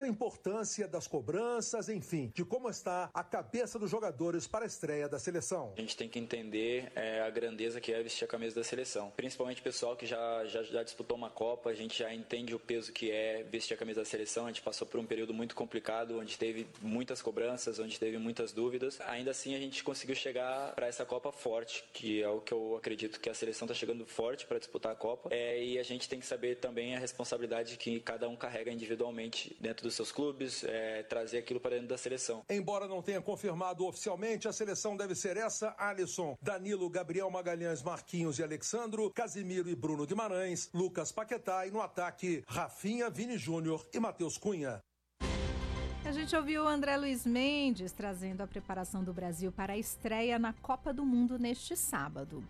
importância das cobranças, enfim, de como está a cabeça dos jogadores para a estreia da seleção. A gente tem que entender a grandeza que é vestir a camisa da seleção. Principalmente o pessoal que já disputou uma Copa, a gente já entende o peso que é vestir a camisa da seleção. A gente passou por um período muito complicado, onde teve muitas cobranças, onde teve muitas dúvidas. Ainda assim, a gente conseguiu chegar para essa Copa forte, que é o que eu acredito que a seleção está chegando forte para disputar a Copa. E a gente tem que saber também a responsabilidade que cada um carrega individualmente dentro dos seus clubes, trazer aquilo para dentro da seleção. Embora não tenha confirmado oficialmente, a seleção deve ser essa: Alisson, Danilo, Gabriel Magalhães, Marquinhos e Alexandro, Casimiro e Bruno Guimarães, Lucas Paquetá e no ataque, Rafinha, Vini Júnior e Matheus Cunha. A gente ouviu o André Luiz Mendes trazendo a preparação do Brasil para a estreia na Copa do Mundo neste sábado.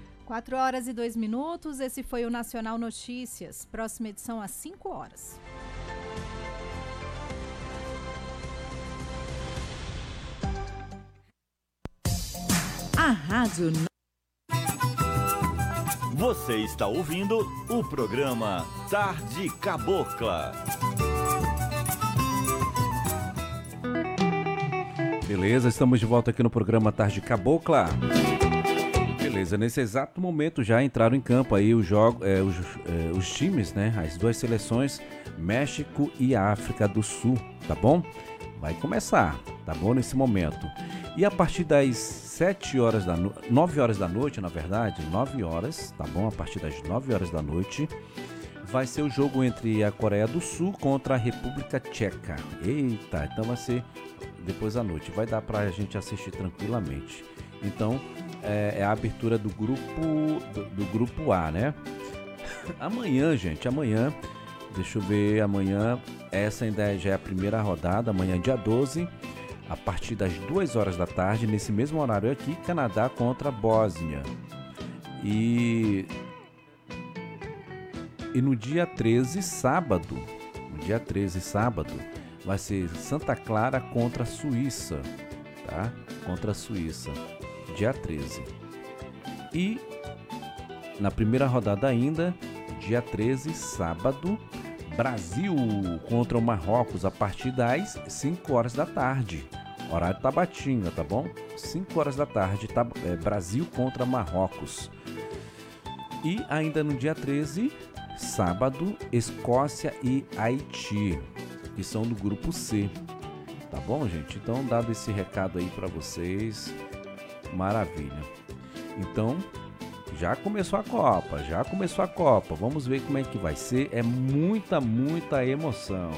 4h02, esse foi o Nacional Notícias. Próxima edição às 5h. A Rádio... Você está ouvindo o programa Tarde Cabocla. Beleza, estamos de volta aqui no programa Tarde Cabocla. Beleza, nesse exato momento já entraram em campo aí os times, né? As duas seleções, México e África do Sul, tá bom? Vai começar, tá bom? Nesse momento. E a partir das 9 horas da noite, na verdade, 9 horas, tá bom? A partir das 9 horas da noite, vai ser o jogo entre a Coreia do Sul contra a República Tcheca. Eita, então vai ser depois da noite. Vai dar pra gente assistir tranquilamente. Então, é a abertura do grupo A, né? Amanhã, gente, deixa eu ver, amanhã, essa ainda já é a primeira rodada, amanhã dia 12, a partir das 2 horas da tarde, nesse mesmo horário aqui, Canadá contra a Bósnia. E no dia 13, sábado, vai ser Santa Clara contra a Suíça, tá? Contra a Suíça, dia 13. E na primeira rodada ainda, dia 13, sábado, Brasil contra o Marrocos, a partir das 5 horas da tarde. Horário Tabatinga, tá bom? 5 horas da tarde, Brasil contra Marrocos. E ainda no dia 13, sábado, Escócia e Haiti, que são do grupo C. Tá bom, gente? Então, dado esse recado aí para vocês, maravilha. Então, já começou a Copa. Vamos ver como é que vai ser. É muita emoção.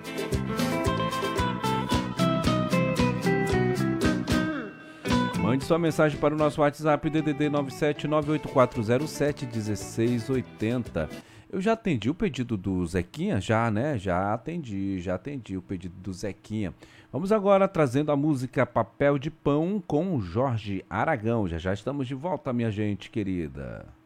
Mande sua mensagem para o nosso WhatsApp DDD 97984071680. Eu já atendi o pedido do Zequinha? Já, né? Já atendi o pedido do Zequinha. Vamos agora trazendo a música Papel de Pão com Jorge Aragão. Já estamos de volta, minha gente querida.